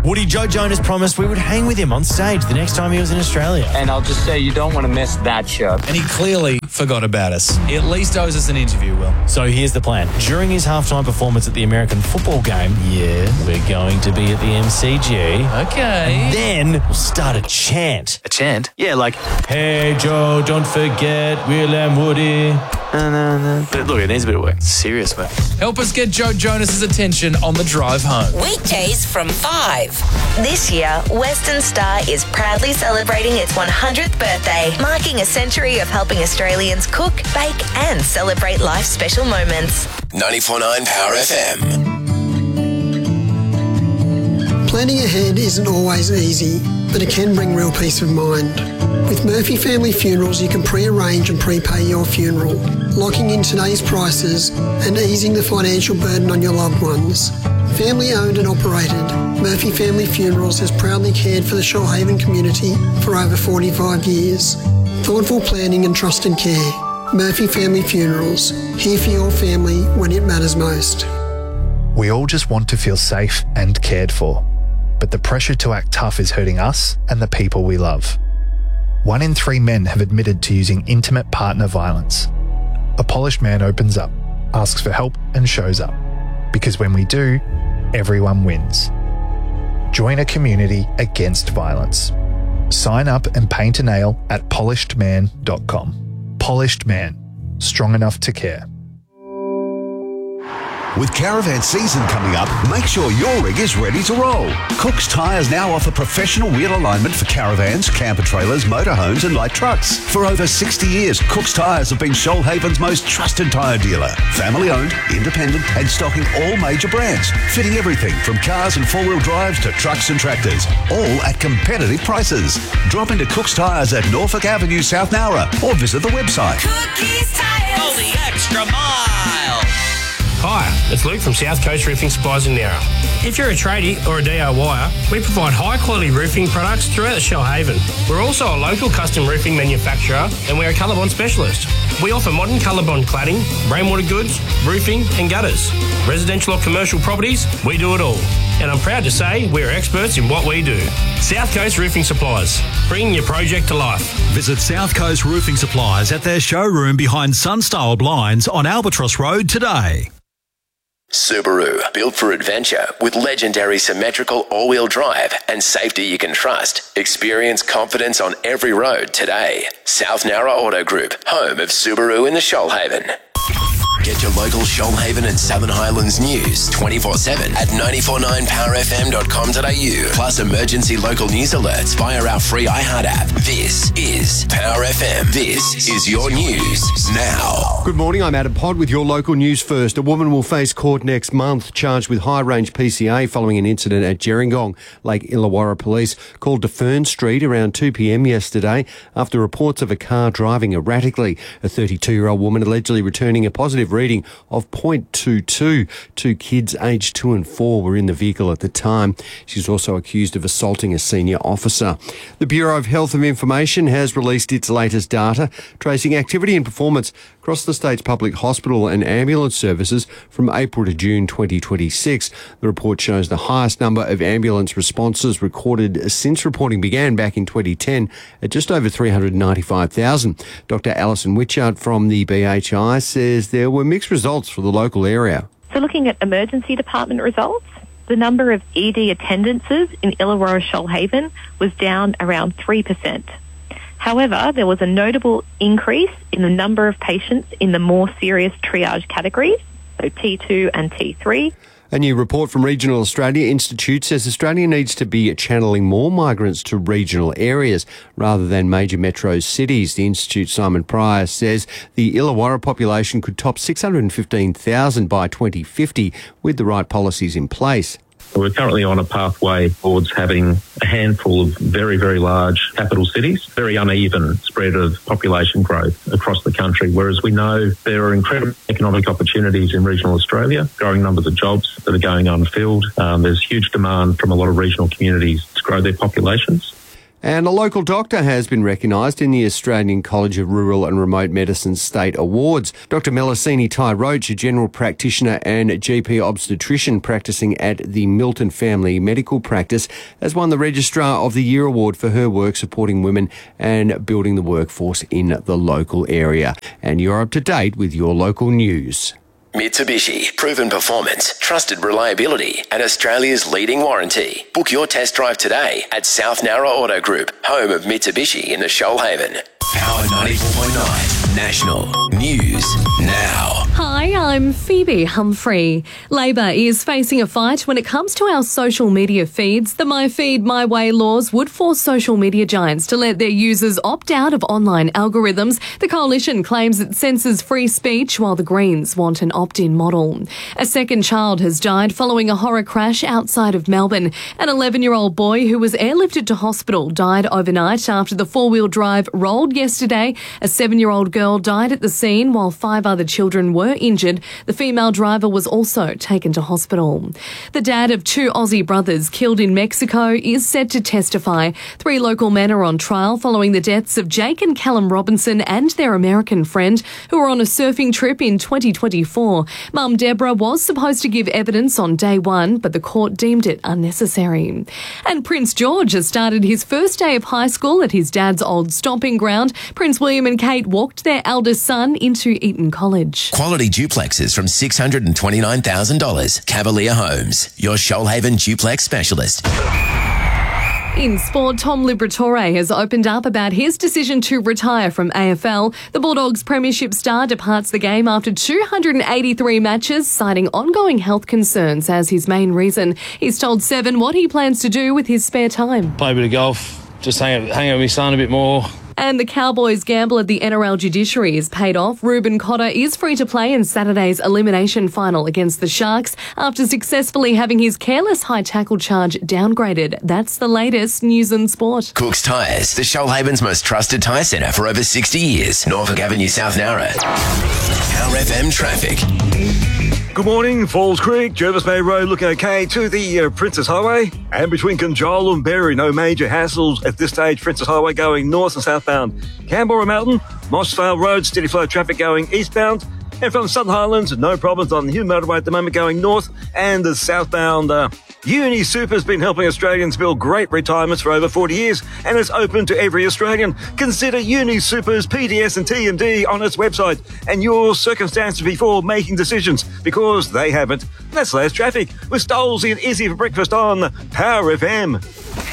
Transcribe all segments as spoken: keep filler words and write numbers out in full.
Woody, Joe Jonas promised we would hang with him on stage the next time he was in Australia. And I'll just say you don't want to miss that show. And he clearly forgot about us. He at least owes us an interview, Will. So here's the plan. During his halftime performance at the American football game, yeah, we're going to be at the M C G. Okay. And then we'll start a chant. A chant? Yeah, like, hey, Joe, don't forget Will and Woody. No, no, no. But look, it needs a bit of work. Serious work. Help us get Joe Jonas's attention on the drive home. Weekdays from five. This year, Western Star is proudly celebrating its one hundredth birthday, marking a century of helping Australians cook, bake and celebrate life's special moments. ninety-four point nine Power F M. Planning ahead isn't always easy, but it can bring real peace of mind. With Murphy Family Funerals, you can pre-arrange and prepay your funeral, locking in today's prices and easing the financial burden on your loved ones. Family owned and operated, Murphy Family Funerals has proudly cared for the Shoalhaven community for over forty-five years. Thoughtful planning and trusted care. Murphy Family Funerals, here for your family when it matters most. We all just want to feel safe and cared for, but the pressure to act tough is hurting us and the people we love. One in three men have admitted to using intimate partner violence. A polished man opens up, asks for help and shows up. Because when we do, everyone wins. Join a community against violence. Sign up and paint a nail at polished man dot com. Polished Man, strong enough to care. With caravan season coming up, make sure your rig is ready to roll. Cook's Tyres now offer professional wheel alignment for caravans, camper trailers, motorhomes and light trucks. For over sixty years, Cook's Tyres have been Shoalhaven's most trusted tyre dealer. Family owned, independent and stocking all major brands. Fitting everything from cars and four-wheel drives to trucks and tractors. All at competitive prices. Drop into Cook's Tyres at Norfolk Avenue, South Nowra or visit the website. Cookies Tires. Go the extra mile. Hi, it's Luke from South Coast Roofing Supplies in Nowra. If you're a tradie or a D I Y, we provide high-quality roofing products throughout the Shoalhaven. We're also a local custom roofing manufacturer and we're a ColourBond specialist. We offer modern ColourBond cladding, rainwater goods, roofing and gutters. Residential or commercial properties, we do it all. And I'm proud to say we're experts in what we do. South Coast Roofing Supplies, bringing your project to life. Visit South Coast Roofing Supplies at their showroom behind Sunstyle Blinds on Albatross Road today. Subaru, built for adventure with legendary symmetrical all-wheel drive and safety you can trust. Experience confidence on every road today. South Nowra Auto Group, home of Subaru in the Shoalhaven. Get your local Shoalhaven and Southern Highlands news twenty-four seven at nine four nine power f m dot com dot a u. Plus emergency local news alerts via our free iHeart app. This is Power F M. This is your news now. Good morning, I'm Adam Pod with your local news first. A woman will face court next month charged with high-range P C A following an incident at Gerringong. Lake Illawarra Police called to Fern Street around two p m yesterday after reports of a car driving erratically. A thirty-two-year-old woman allegedly returning a positive reading of zero point two two. Two kids aged two and four were in the vehicle at the time. She's also accused of assaulting a senior officer. The Bureau of Health and Information has released its latest data tracing activity and performance across the state's public hospital and ambulance services from April to June twenty twenty-six. The report shows the highest number of ambulance responses recorded since reporting began back in twenty ten at just over three hundred ninety-five thousand. Doctor Alison Witchard from the B H I says there were mixed results for the local area. So looking at emergency department results, the number of E D attendances in Illawarra Shoalhaven was down around three percent. However, there was a notable increase in the number of patients in the more serious triage categories, so T two and T three. A new report from Regional Australia Institute says Australia needs to be channeling more migrants to regional areas rather than major metro cities. The Institute's Simon Pryor says the Illawarra population could top six hundred fifteen thousand by twenty fifty with the right policies in place. We're currently on a pathway towards having a handful of very, very large capital cities, very uneven spread of population growth across the country, whereas we know there are incredible economic opportunities in regional Australia, growing numbers of jobs that are going unfilled. Um, there's huge demand from a lot of regional communities to grow their populations. And a local doctor has been recognised in the Australian College of Rural and Remote Medicine State Awards. Doctor Melusine Tai Roach, a general practitioner and G P obstetrician practising at the Milton Family Medical Practice, has won the Registrar of the Year award for her work supporting women and building the workforce in the local area. And you're up to date with your local news. Mitsubishi, proven performance, trusted reliability, and Australia's leading warranty. Book your test drive today at South Nowra Auto Group, home of Mitsubishi in the Shoalhaven. Power ninety-four point nine National News Now. Hi, I'm Phoebe Humphrey. Labor is facing a fight when it comes to our social media feeds. The My Feed, My Way laws would force social media giants to let their users opt out of online algorithms. The coalition claims it censors free speech, while the Greens want an opt-in model. A second child has died following a horror crash outside of Melbourne. An eleven-year-old boy who was airlifted to hospital died overnight after the four-wheel drive rolled yesterday. A seven-year-old girl died at the scene while five other children were injured. The female driver was also taken to hospital. The dad of two Aussie brothers killed in Mexico is set to testify. Three local men are on trial following the deaths of Jake and Callum Robinson and their American friend who were on a surfing trip in twenty twenty-four. Mum Deborah was supposed to give evidence on day one, but the court deemed it unnecessary. And Prince George has started his first day of high school at his dad's old stomping ground. Prince William and Kate walked their eldest son into Eton College. Quality duplexes from six hundred twenty-nine thousand dollars. Cavalier Homes, your Shoalhaven duplex specialist. In sport, Tom Liberatore has opened up about his decision to retire from A F L. The Bulldogs premiership star departs the game after two hundred eighty-three matches, citing ongoing health concerns as his main reason. He's told Seven what he plans to do with his spare time. Play a bit of golf, just hang out, hang out with my son a bit more. And the Cowboys' gamble at the N R L judiciary is paid off. Ruben Cotter is free to play in Saturday's elimination final against the Sharks after successfully having his careless high tackle charge downgraded. That's the latest news and sport. Cook's Tyres, the Shoalhaven's most trusted tyre centre for over sixty years. Norfolk Avenue, South Nowra. Power F M traffic. Good morning, Falls Creek, Jervis Bay Road looking okay to the uh, Princess Highway, and between Conjola and Berry, no major hassles at this stage. Princess Highway going north and southbound. Canberra Mountain, Mossvale Road, steady flow traffic going eastbound, and from Southern Highlands, no problems on the Hume Motorway at the moment going north, and the southbound. Uh, Uni Super's been helping Australians build great retirements for over forty years, and it's open to every Australian. Consider Uni Super's P D S and T M D on its website and your circumstances before making decisions, because they haven't. That's less traffic with Stolzy and Izzy for breakfast on Power F M.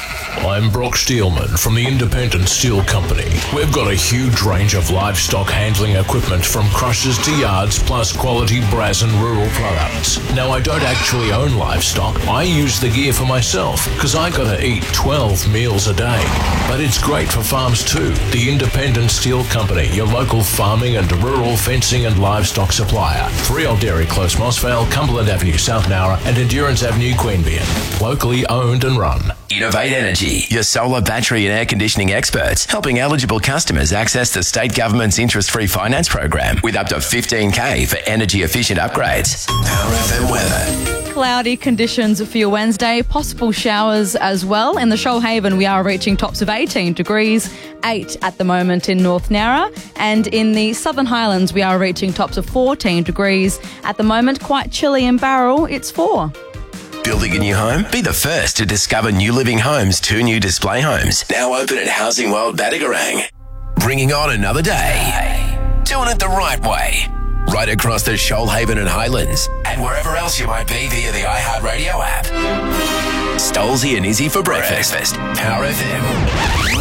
I'm Brock Steelman from the Independent Steel Company. We've got a huge range of livestock handling equipment from crushers to yards, plus quality brass and rural products. Now, I don't actually own livestock. I use the gear for myself because I gotta eat twelve meals a day. But it's great for farms too. The Independent Steel Company, your local farming and rural fencing and livestock supplier. three Old Dairy Close, Mossvale, Cumberland Avenue, South Nowra, and Endurance Avenue, Queanbeyan. Locally owned and run. Innovate Energy, your solar, battery and air conditioning experts, helping eligible customers access the state government's interest-free finance program with up to fifteen K for energy-efficient upgrades. Power F M weather. Cloudy conditions for your Wednesday, possible showers as well. In the Shoalhaven, we are reaching tops of eighteen degrees, eight at the moment in North Nowra. And in the Southern Highlands, we are reaching tops of fourteen degrees. At the moment, quite chilly in Barrel, it's four. Building a new home? Be the first to discover New Living Homes' two new display homes, now open at Housing World Badagarang. Bringing on another day. Doing it the right way. Right across the Shoalhaven and Highlands, and wherever else you might be via the iHeartRadio app. Stolzy and Izzy for breakfast. Power F M.